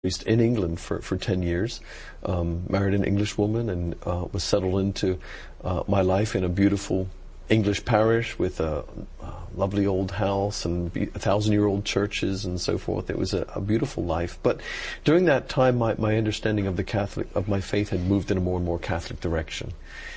priest in England for 10 years, married an English woman, and was settled into my life in a beautiful English parish with a lovely old house and 1,000-year-old churches and so forth. It was a beautiful life. But during that time, my understanding of my faith had moved in a more and more Catholic direction.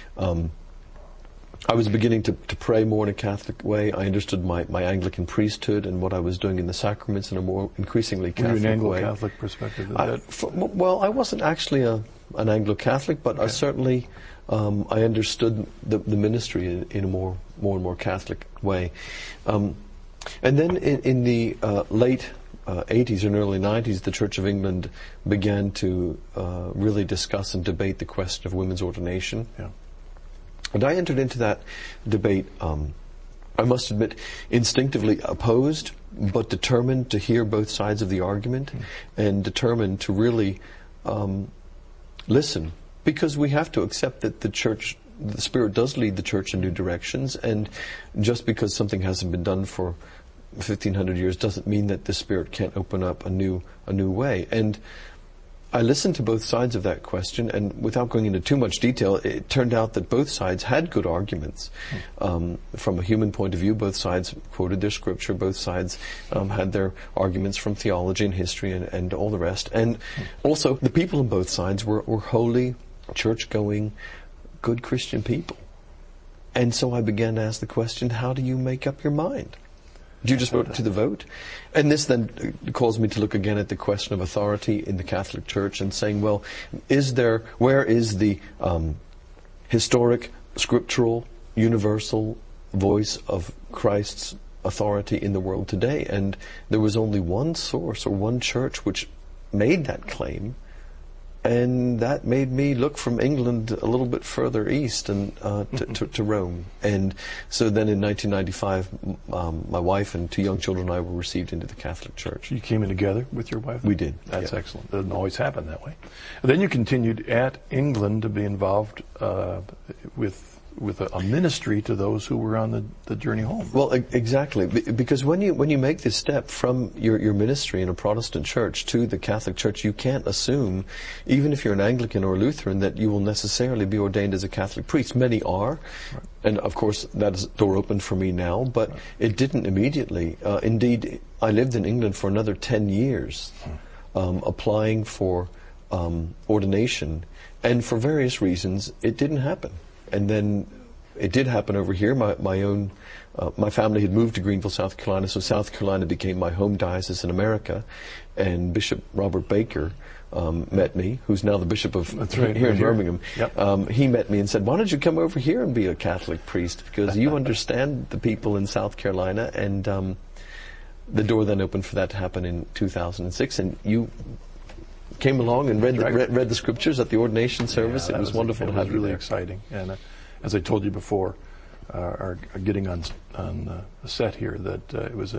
I was beginning to pray more in a Catholic way. I understood my Anglican priesthood and what I was doing in the sacraments in a more increasingly Catholic way. Were you an Anglo-Catholic perspective? Well, I wasn't actually an Anglo-Catholic, but okay. I certainly I understood the ministry in a more and more Catholic way. And then in the late 80s and early 90s, the Church of England began to really discuss and debate the question of women's ordination. Yeah. And I entered into that debate, I must admit, instinctively opposed, but determined to hear both sides of the argument and determined to really listen. Because we have to accept that the Spirit does lead the Church in new directions, and just because something hasn't been done for 1,500 years doesn't mean that the Spirit can't open up a new way. And I listened to both sides of that question, and without going into too much detail, it turned out that both sides had good arguments. From a human point of view, both sides quoted their scripture, both sides had their arguments from theology and history and all the rest. And also, the people on both sides were holy, church-going, good Christian people. And so I began to ask the question, how do you make up your mind? Do you just vote to the vote? And this then caused me to look again at the question of authority in the Catholic Church and saying, well, where is the historic, scriptural, universal voice of Christ's authority in the world today? And there was only one source or one church which made that claim. And that made me look from England a little bit further east and to Rome. And so then in 1995, my wife and 2 young children and I were received into the Catholic Church. You came in together with your wife? We did. That's excellent. It doesn't always happen that way. And then you continued at England to be involved with a ministry to those who were on the journey home. Well, exactly, because when you make this step from your ministry in a Protestant church to the Catholic Church, you can't assume, even if you're an Anglican or Lutheran, that you will necessarily be ordained as a Catholic priest. Many are, right. And of course that is door open for me now, but right. It didn't immediately. Indeed, I lived in England for another 10 years, applying for ordination, and for various reasons, it didn't happen. And then it did happen over here. My family had moved to Greenville, South Carolina, so South Carolina became my home diocese in America. And Bishop Robert Baker met me, who's now the bishop of here in Birmingham. Yep. He met me and said, "Why don't you come over here and be a Catholic priest? Because you understand the people in South Carolina." And the door then opened for that to happen in 2006. And you came along and read the scriptures at the ordination service. Yeah, it was wonderful to have you there. It was really exciting. And as I told you before, our getting on the set here, that it was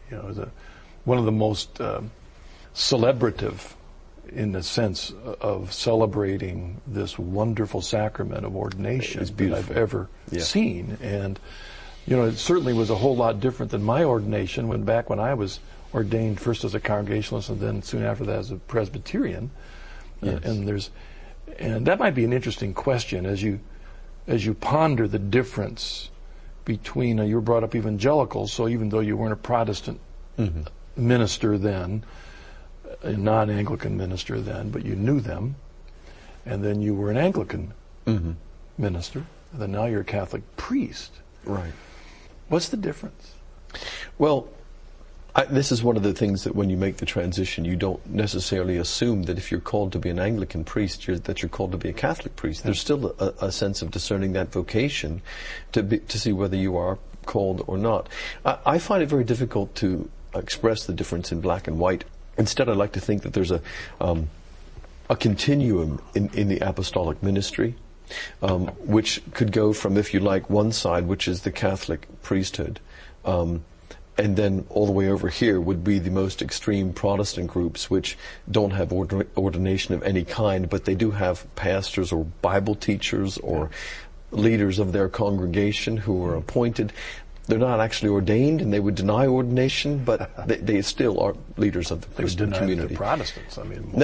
one of the most celebrative, in the sense of celebrating this wonderful sacrament of ordination that I've ever seen. And it certainly was a whole lot different than my ordination back when I was ordained first as a Congregationalist and then soon after that as a Presbyterian. Yes. And that might be an interesting question as you ponder the difference between, you were brought up evangelical, so even though you weren't a Protestant minister then, a non-Anglican minister then, but you knew them, and then you were an Anglican minister, and then now you're a Catholic priest. Right. What's the difference? Well, this is one of the things that when you make the transition, you don't necessarily assume that if you're called to be an Anglican priest, that you're called to be a Catholic priest. Yeah. There's still a sense of discerning that vocation to see whether you are called or not. I find it very difficult to express the difference in black and white. Instead, I like to think that there's a continuum in the apostolic ministry, which could go from, if you like, one side, which is the Catholic priesthood, and then all the way over here would be the most extreme Protestant groups, which don't have ordination of any kind, but they do have pastors or Bible teachers or leaders of their congregation who are appointed. they're not actually ordained, and they would deny ordination, but they still are leaders of the They would Christian deny community. the Protestants. I mean,